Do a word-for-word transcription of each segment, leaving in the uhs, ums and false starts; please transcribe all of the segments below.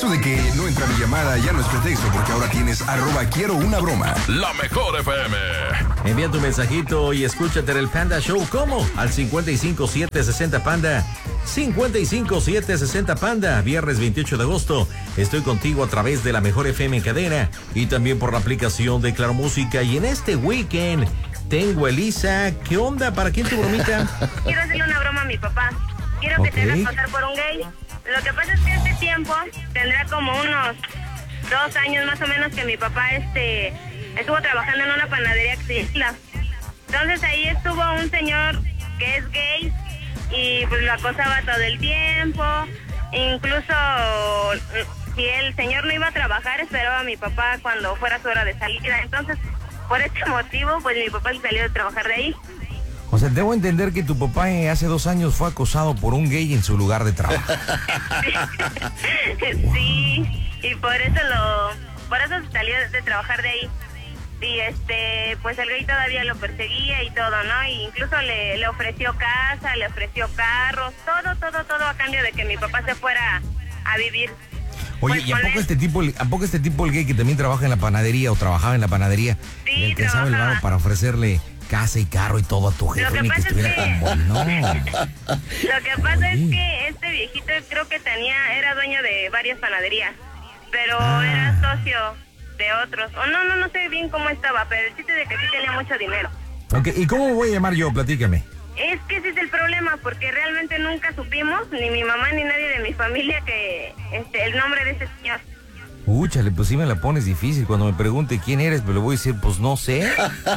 Eso de que no entra mi llamada ya no es pretexto, porque ahora tienes arroba quiero una broma. La mejor F M. Envía tu mensajito y escúchate en el Panda Show. ¿Cómo? Al cincuenta y cinco siete sesenta Panda. cincuenta y cinco siete sesenta Panda. Viernes veintiocho de agosto. Estoy contigo a través de la mejor F M en cadena y también por la aplicación de Claro Música. Y en este weekend tengo a Elisa. ¿Qué onda? ¿Para quién tu bromita? Quiero hacerle una broma a mi papá. Quiero que Ok. te hagas pasar por un gay. Lo que pasa es que este tiempo tendrá como unos dos años más o menos que mi papá este estuvo trabajando en una panadería que se llama Isla. Entonces ahí estuvo un señor que es gay y pues lo acosaba todo el tiempo. Incluso si el señor no iba a trabajar, esperaba a mi papá cuando fuera su hora de salida. Entonces, por este motivo, pues mi papá se salió de trabajar de ahí. O sea, debo entender que tu papá eh, hace dos años fue acosado por un gay en su lugar de trabajo. Sí, y por eso lo, por eso se salió de trabajar de ahí. Y este, pues el gay todavía lo perseguía y todo, ¿no? Y incluso le, le ofreció casa, le ofreció carros, todo, todo, todo a cambio de que mi papá se fuera a vivir. Oye, Pues ¿y a con poco él. este tipo, a poco este tipo el gay que también trabaja en la panadería o trabajaba en la panadería, Sí, le alcanzaba el trabajaba. varo para ofrecerle casa y carro y todo a tu jefe, Lo que ni que pasa es estuviera que- tan bueno? Lo que pasa es que este viejito creo que tenía, era dueño de varias panaderías, pero Ah. era socio de otros. O no, no, no sé bien cómo estaba, pero el chiste de que sí tenía mucho dinero. Ok, ¿y cómo voy a llamar yo? Platícame. Es que ese es el problema, porque realmente nunca supimos, ni mi mamá ni nadie de mi familia, que este el nombre de ese señor. Úchale, pues sí me la pones difícil. Cuando me pregunte quién eres, pero le voy a decir, pues no sé.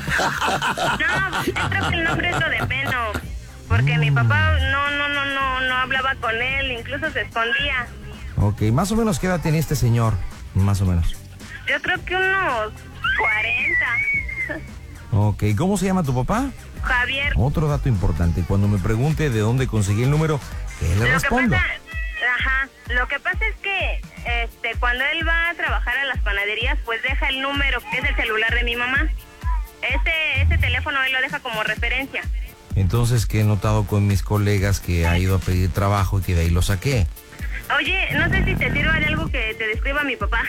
No, yo creo que el nombre es lo de menos, porque mi papá no, no, no, no, no hablaba con él, incluso se escondía. Ok, más o menos qué edad tenía este señor, más o menos. Yo creo que unos cuarenta. Ok, ¿cómo se llama tu papá? Javier. Otro dato importante, cuando me pregunte de dónde conseguí el número, ¿qué le Lo que respondo? pasa, ajá, lo que pasa es que este cuando él va a trabajar a las panaderías, pues deja el número, que es el celular de mi mamá. Ese, ese teléfono él lo deja como referencia. Entonces, que he notado con mis colegas que ha ido a pedir trabajo y que de ahí lo saqué. Oye, no sé si te sirva de algo que te describa mi papá.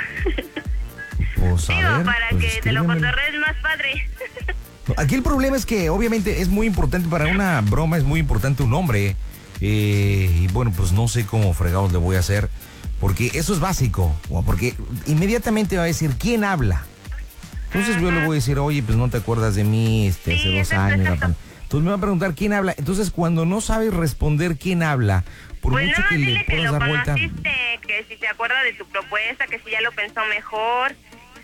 Pues a Digo, ver, para pues, que te lo escríbeme. cotorrees más padre. Aquí el problema es que obviamente es muy importante para una broma, es muy importante un nombre. Eh, y bueno, pues no sé cómo fregados le voy a hacer, porque eso es básico, o porque inmediatamente va a decir, ¿quién habla? Entonces yo le voy a decir, oye, pues no te acuerdas de mí, este, hace Sí, dos exacto, años. la exacto. pan-". Entonces me va a preguntar quién habla. Entonces cuando no sabes responder quién habla, por Pues mucho nada más que le dile que puedas lo dar vuelta... conociste, que si se acuerda de tu propuesta, que si ya lo pensó mejor.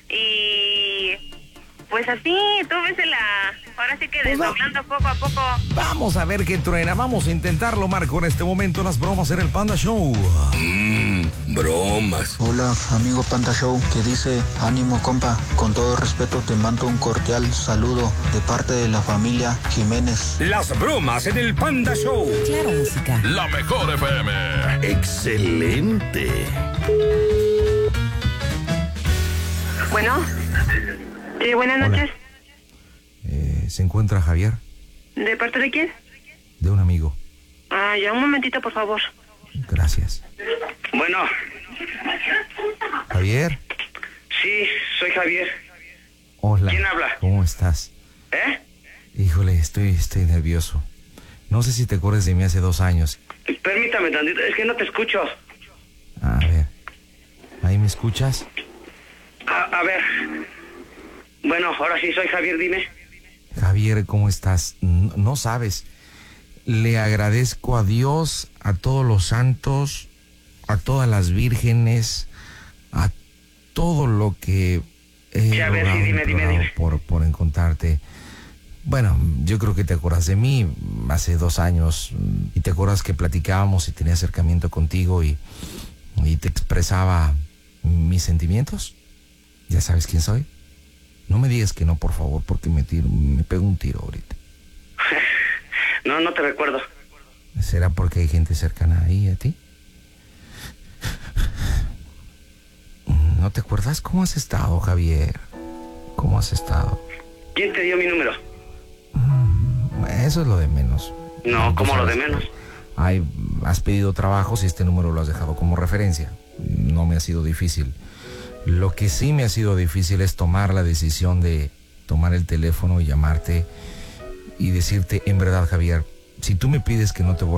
Y pues así, tú ves la... Ahora sí que Pues va. desdoblando poco a poco. Vamos a ver qué truena, vamos a intentarlo, Marco, en este momento las bromas en el Panda Show. Mmm, bromas. Hola, amigo Panda Show, que dice, ánimo compa, con todo respeto te mando un cordial saludo de parte de la familia Jiménez. Las bromas en el Panda Show. Claro Música. La mejor F M. Excelente. Bueno, sí, buenas Hola. noches. Eh, ¿Se encuentra Javier? ¿De parte de quién? De un amigo. Ah, ya un momentito, por favor. Gracias. Bueno, Javier, sí, soy Javier. hola. ¿Quién habla? ¿Cómo estás? ¿Eh? Híjole, estoy, estoy nervioso. No sé si te acuerdas de mí hace dos años. Permítame tantito, es que no te escucho. A ver, ¿ahí me escuchas? A, a ver. Bueno, ahora sí soy Javier, dime. Javier, ¿cómo estás? No, no sabes. Le agradezco a Dios, a todos los santos, a todas las vírgenes, a todo lo que he Sí, a ver, sí, rogado, dime, dime, implorado dime. por, por encontrarte. Bueno, yo creo que te acuerdas de mí hace dos años y te acuerdas que platicábamos y tenía acercamiento contigo y, y te expresaba mis sentimientos. ¿Ya sabes quién soy? No me digas que no, por favor, porque me tiro, me pego un tiro ahorita. No, no te recuerdo. ¿Será porque hay gente cercana ahí a ti? ¿No te acuerdas cómo has estado, Javier? ¿Cómo has estado? ¿Quién te dio mi número? Eso es lo de menos. No, Tú ¿cómo lo sabes de menos? que Hay, has pedido trabajos y este número lo has dejado como referencia. No me ha sido difícil. Lo que sí me ha sido difícil es tomar la decisión de tomar el teléfono y llamarte y decirte, en verdad, Javier, si tú me pides que no te vuelva